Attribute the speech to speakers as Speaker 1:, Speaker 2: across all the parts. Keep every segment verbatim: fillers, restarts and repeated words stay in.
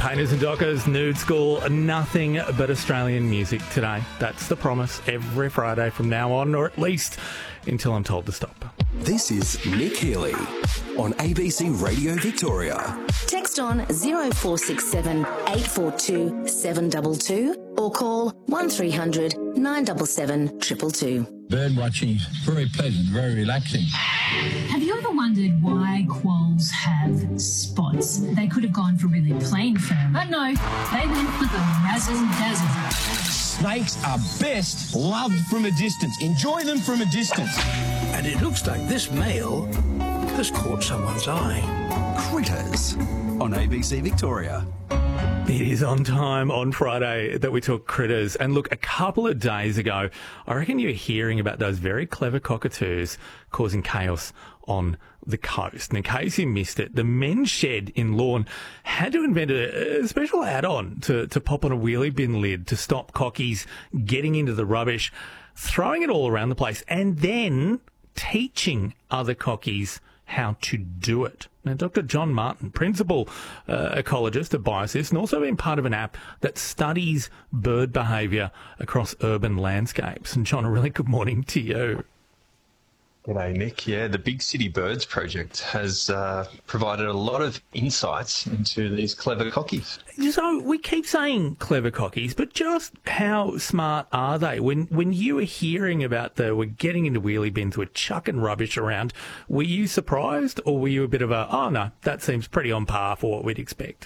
Speaker 1: Painters and Dockers, Nude School, nothing but Australian music today. That's the promise every Friday from now on, or at least until I'm told to stop.
Speaker 2: This is Nick Healy on A B C Radio Victoria.
Speaker 3: Text on zero four six seven eight four two seven two two or call one three hundred nine seven seven two two two.
Speaker 4: Bird watching is very pleasant, very relaxing.
Speaker 5: Have you ever wondered why quolls have spots? They could have gone for really plain fur, but no, they went for the razzle dazzle.
Speaker 4: Snakes are best loved from a distance. Enjoy them from a distance.
Speaker 6: And it looks like this male has caught someone's eye.
Speaker 2: Critters on A B C Victoria.
Speaker 1: It is on time on Friday that we talk critters. And look, a couple of days ago, I reckon you were hearing about those very clever cockatoos causing chaos on the coast. And in case you missed it, the men's shed in Lorne had to invent a, a special add-on to, to pop on a wheelie bin lid to stop cockies getting into the rubbish, throwing it all around the place, and then teaching other cockies how to do it. Now, Doctor John Martin, principal uh, ecologist at Biosys, and also been part of an app that studies bird behaviour across urban landscapes. And John, a really good morning to you.
Speaker 7: G'day, Nick. Yeah, the Big City Birds project has uh, provided a lot of insights into these clever cockies.
Speaker 1: So we keep saying clever cockies, but just how smart are they? When when you were hearing about the we're getting into wheelie bins, we're chucking rubbish around, were you surprised, or were you a bit of a, oh no, that seems pretty on par for what we'd expect?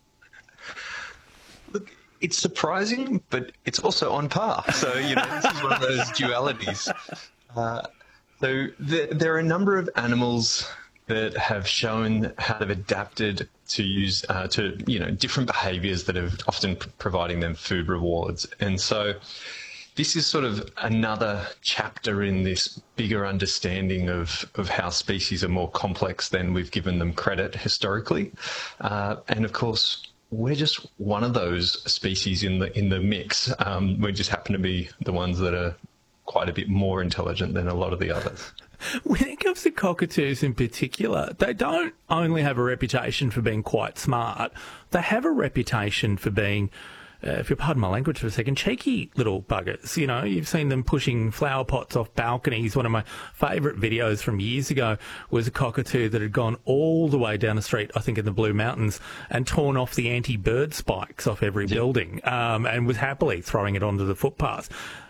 Speaker 7: Look, it's surprising, but it's also on par. So, you know, this is one of those dualities. Uh, So there, there are a number of animals that have shown how they've adapted to use uh, to you know different behaviours that are often p- providing them food rewards, and so this is sort of another chapter in this bigger understanding of of how species are more complex than we've given them credit historically, uh, and of course we're just one of those species in the in the mix. Um, we just happen to be the ones that are quite a bit more intelligent than a lot of the others.
Speaker 1: When it comes to cockatoos in particular, they don't only have a reputation for being quite smart, they have a reputation for being, uh, if you pardon my language for a second, cheeky little buggers. You know, you've seen them pushing flower pots off balconies. One of my favourite videos from years ago was a cockatoo that had gone all the way down the street, I think in the Blue Mountains, and torn off the anti-bird spikes off every building, um, and was happily throwing it onto the footpath.